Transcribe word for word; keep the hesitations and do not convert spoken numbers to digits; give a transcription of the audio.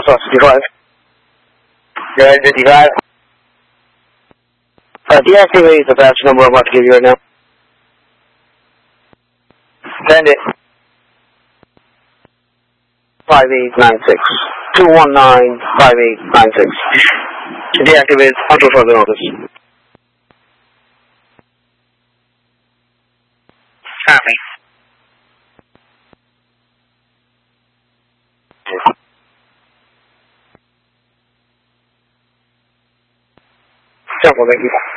sixty-five. Yeah, fifty-five. Uh, deactivate the batch number I'm about to give you right now. Send it. five eight nine six. two one nine five eight nine six. Deactivate until further notice. Copy. Simple, thank you.